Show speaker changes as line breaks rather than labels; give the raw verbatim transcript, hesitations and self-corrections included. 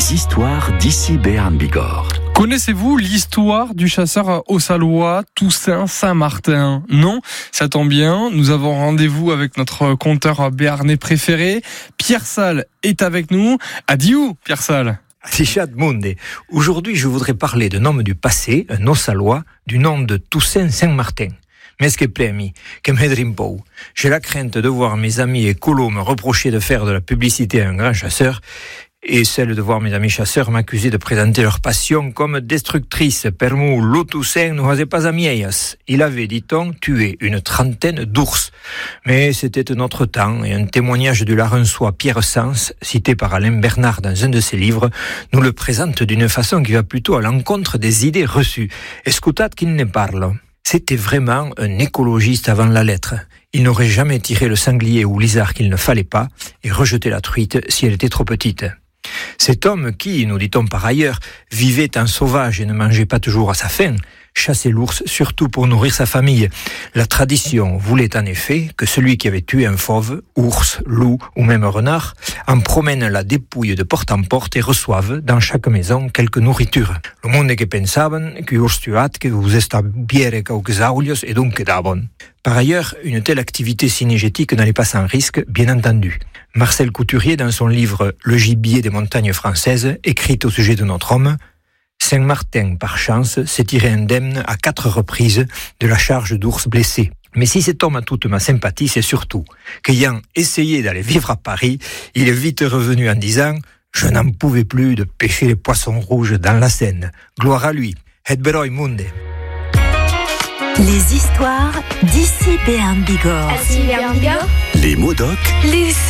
Les histoires d'ici Béarn Bigorre.
Connaissez-vous l'histoire du chasseur haut-salois Toussaint Saint-Martin ? Non ? Ça tombe bien, nous avons rendez-vous avec notre conteur béarnais préféré. Pierre Salles est avec nous. Adieu, Pierre Salles.
Sichat Monde. Aujourd'hui, je voudrais parler d'un homme du passé, un haut-salois, du nom de Toussaint Saint-Martin. Mais ce qui est prémis, que m'aidrimpo. J'ai la crainte de voir mes amis écolos me reprocher de faire de la publicité à un grand chasseur, et celle de voir mes amis chasseurs m'accuser de présenter leur passion comme destructrice. Per mu, lo Toussaint ne faisait pas amieias. Il avait, dit-on, tué une trentaine d'ours. Mais c'était un autre temps, et un témoignage du Larençois Pierre Sens, cité par Alain Bernard dans un de ses livres, nous le présente d'une façon qui va plutôt à l'encontre des idées reçues. Escutat qu'il ne parle. C'était vraiment un écologiste avant la lettre. Il n'aurait jamais tiré le sanglier ou l'isard qu'il ne fallait pas et rejeté la truite si elle était trop petite. Cet homme qui, nous dit-on par ailleurs, vivait en sauvage et ne mangeait pas toujours à sa faim, chassait l'ours surtout pour nourrir sa famille. La tradition voulait en effet que celui qui avait tué un fauve, ours, loup ou même renard, en promène la dépouille de porte en porte et reçoive dans chaque maison quelque nourriture. Le monde que pensaven que urs tuat que vous establiere quelques aulios et donc d'abon. Par ailleurs, une telle activité synégétique n'allait pas sans risque, bien entendu. Marcel Couturier, dans son livre « Le gibier des montagnes françaises », écrit au sujet de notre homme, Saint-Martin, par chance, s'est tiré indemne à quatre reprises de la charge d'ours blessés. Mais si cet homme a toute ma sympathie, c'est surtout qu'ayant essayé d'aller vivre à Paris, il est vite revenu en disant « Je n'en pouvais plus de pêcher les poissons rouges dans la Seine. Gloire à lui. Et beroi monde ».
Les histoires d'ici Béarn Bigorre.
Les mots doc.
Les